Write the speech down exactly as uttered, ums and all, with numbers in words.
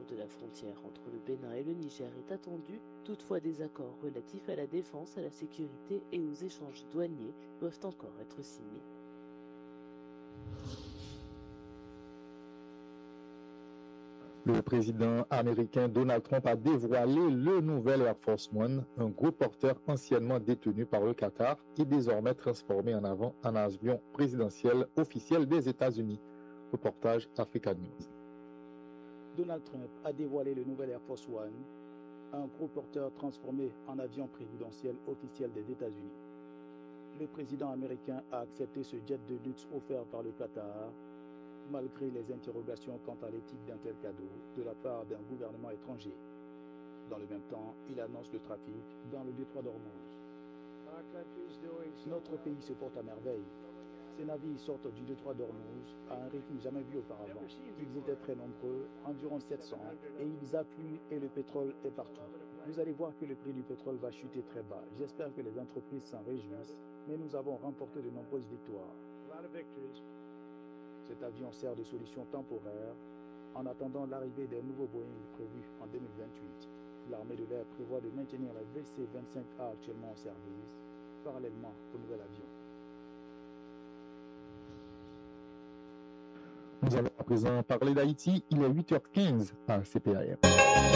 de la frontière entre le Bénin et le Niger est attendu. Toutefois, des accords relatifs à la défense, à la sécurité et aux échanges douaniers doivent encore être signés. Le président américain Donald Trump a dévoilé le nouvel Air Force One, un gros porteur anciennement détenu par le Qatar et désormais transformé en avant en avion présidentiel officiel des États-Unis. Reportage Africa News. Donald Trump a dévoilé le nouvel Air Force One, un gros porteur transformé en avion présidentiel officiel des États-Unis. Le président américain a accepté ce jet de luxe offert par le Qatar, malgré les interrogations quant à l'éthique d'un tel cadeau de la part d'un gouvernement étranger. Dans le même temps, il annonce le trafic dans le détroit d'Ormuz. Notre pays se porte à merveille. Ces navires sortent du détroit d'Ormuz à un rythme jamais vu auparavant. Ils étaient très nombreux, environ sept cents, et ils affluent et le pétrole est partout. Vous allez voir que le prix du pétrole va chuter très bas. J'espère que les entreprises s'en réjouissent, mais nous avons remporté de nombreuses victoires. Cet avion sert de solution temporaire en attendant l'arrivée des nouveaux Boeing prévus en deux mille vingt-huit. L'armée de l'air prévoit de maintenir la V C vingt-cinq A actuellement en service, parallèlement au nouvel avion. Nous allons à présent parler d'Haïti. Il est huit heures quinze à C P A M.